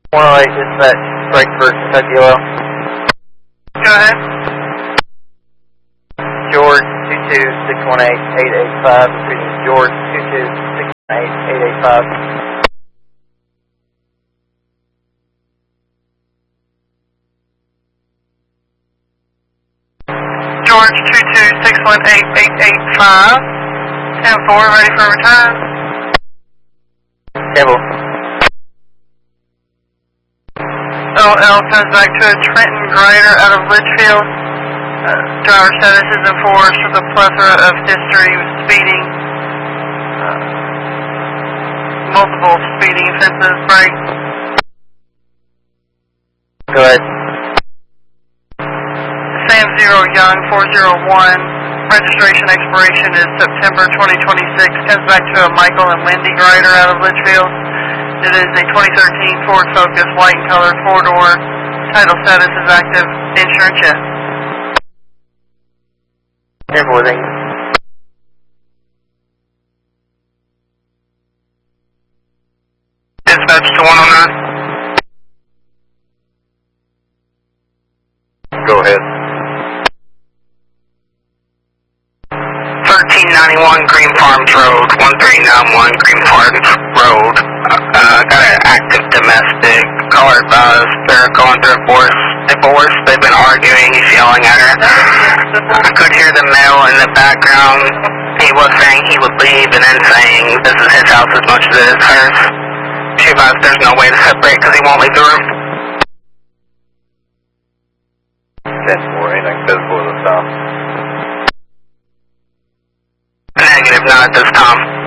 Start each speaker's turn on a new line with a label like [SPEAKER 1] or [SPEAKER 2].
[SPEAKER 1] 108, dispatch, break for Kentucky Oil.
[SPEAKER 2] Go ahead.
[SPEAKER 1] George 22618-885, repeating George 22618-885.
[SPEAKER 2] George 22618-885. 10-4, ready for return.
[SPEAKER 1] Table.
[SPEAKER 2] LL sends back to a Trenton Grider out of Litchfield. Driver status is enforced with a plethora of history with speeding, multiple speeding offenses, break.
[SPEAKER 1] Go ahead.
[SPEAKER 2] Sam Zero Young 401. Registration expiration is September 2026. Comes back to a Michael and Wendy Grider out of Litchfield. It is a 2013 Ford Focus, white in color, 4-door. Title status is active. Insurance yes.
[SPEAKER 1] 10-4, thank you.
[SPEAKER 2] Dispatch to 109.
[SPEAKER 1] Go ahead.
[SPEAKER 2] 1391 Green Farms Road, 1391 Green Farms Road. Got an active domestic. Caller advised they're going through a divorce. They've been arguing. He's yelling at her. I could hear the male in the background. He was saying he would leave and then saying this is his house as much as it is hers. She advised there's no way to separate because he won't leave the room.
[SPEAKER 1] 10-4, anything physical at this time?
[SPEAKER 2] Negative, not at this time.